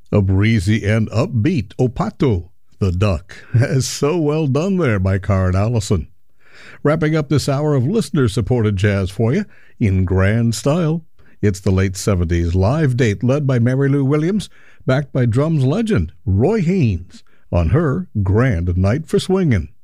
A breezy and upbeat Opato, the duck. So well done there by Card Allison. Wrapping up this hour of listener-supported jazz for you in grand style. It's the late 70s live date led by Mary Lou Williams, backed by drums legend Roy Haynes on her Grand Night for Swingin'.